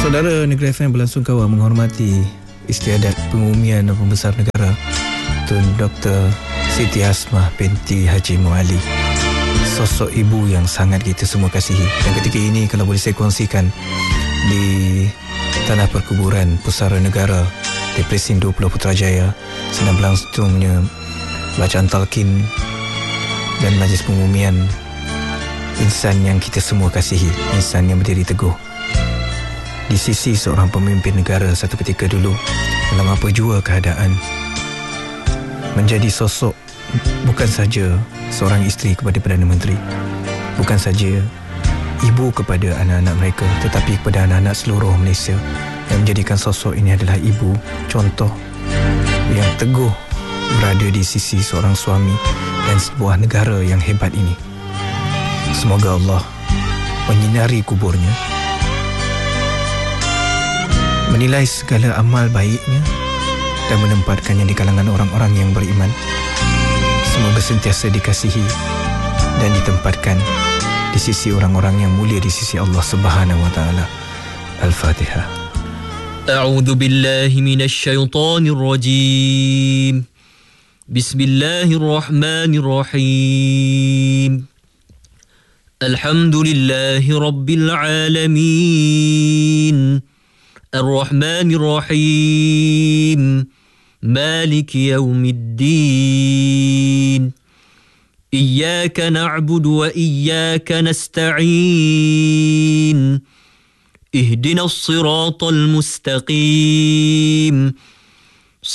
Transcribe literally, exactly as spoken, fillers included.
Saudara, Negeri F M berlangsung kawal menghormati istiadat pengumian Pembesar Negara Tun Doktor Siti Hasmah binti Haji Muali. Sosok ibu yang sangat kita semua kasihi. Dan ketika ini, kalau boleh saya kongsikan, di Tanah Perkuburan Pusara Negara di Presin dua puluh Putrajaya sedang berlangsungnya bacaan talqin dan majlis pengumian insan yang kita semua kasihi, insan yang berdiri teguh di sisi seorang pemimpin negara satu ketika dulu, dalam apa jua keadaan, menjadi sosok bukan saja seorang isteri kepada Perdana Menteri, bukan saja ibu kepada anak-anak mereka, tetapi kepada anak-anak seluruh Malaysia. Yang menjadikan sosok ini adalah ibu, contoh yang teguh berada di sisi seorang suami dan sebuah negara yang hebat ini. Semoga Allah menyinari kuburnya, menilai segala amal baiknya dan menempatkannya di kalangan orang-orang yang beriman. Semoga sentiasa dikasihi dan ditempatkan di sisi orang-orang yang mulia di sisi Allah Subhanahu wa taala. Al-Fatihah. A'udzu billahi minasy syaithanir rajim. Bismillahirrahmanirrahim. Alhamdulillahi rabbil alamin. Ar-Rahmanir Rahim. Maliki yaumiddin. Iyyaka na'budu wa iyyaka nasta'in. Ihdinas siratal mustaqim.